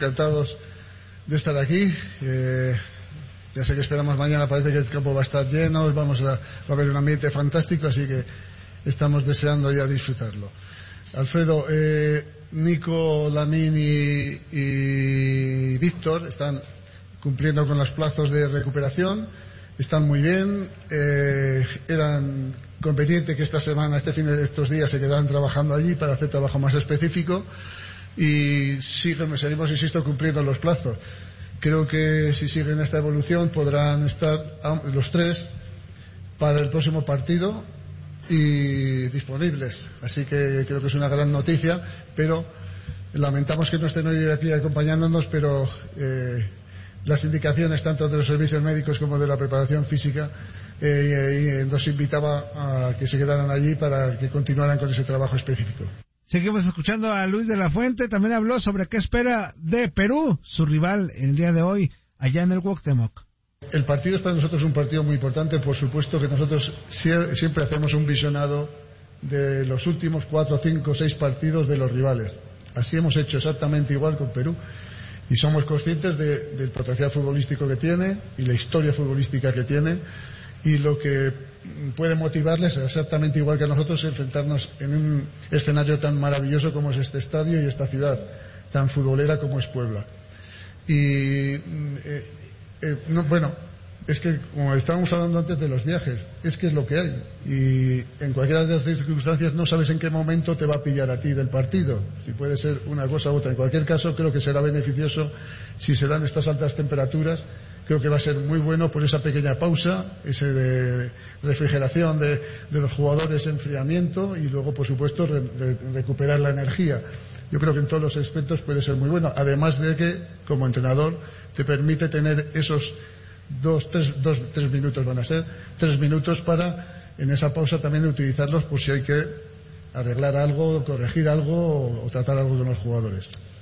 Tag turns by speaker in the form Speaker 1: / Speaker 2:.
Speaker 1: encantados de estar aquí. Ya sé que esperamos mañana, parece que el campo va a estar lleno, va a haber un ambiente fantástico, así que estamos deseando ya disfrutarlo. Alfredo, Nico, Lamine y Víctor están cumpliendo con los plazos de recuperación, están muy bien, eran conveniente que esta semana, estos días se quedaran trabajando allí para hacer trabajo más específico y seguimos, insisto, cumpliendo los plazos. Creo que si siguen esta evolución podrán estar los tres para el próximo partido y disponibles, así que creo que es una gran noticia, pero lamentamos que no estén hoy aquí acompañándonos, pero las indicaciones tanto de los servicios médicos como de la preparación física nos invitaba a que se quedaran allí para que continuaran con ese trabajo específico.
Speaker 2: Seguimos escuchando a Luis de la Fuente. También habló sobre qué espera de Perú, su rival el día de hoy allá en el Cuauhtémoc.
Speaker 1: El partido es para nosotros un partido muy importante. Por supuesto que nosotros siempre hacemos un visionado de los últimos 4, 5, 6 partidos de los rivales. Así hemos hecho exactamente igual con Perú y somos conscientes del potencial futbolístico que tiene y la historia futbolística que tiene y lo que puede motivarles exactamente igual que a nosotros enfrentarnos en un escenario tan maravilloso como es este estadio y esta ciudad tan futbolera como es Puebla. Y es que como estábamos hablando antes de los viajes, es que es lo que hay y en cualquiera de las circunstancias no sabes en qué momento te va a pillar a ti del partido, si puede ser una cosa u otra. En cualquier caso creo que será beneficioso si se dan estas altas temperaturas. Creo que va a ser muy bueno por esa pequeña pausa, ese de refrigeración de los jugadores, enfriamiento y luego por supuesto recuperar la energía. Yo creo que en todos los aspectos puede ser muy bueno, además de que como entrenador te permite tener esos 3 minutos, van a ser 3 minutos para en esa pausa también utilizarlos por si hay que arreglar algo, corregir algo o tratar algo con los jugadores.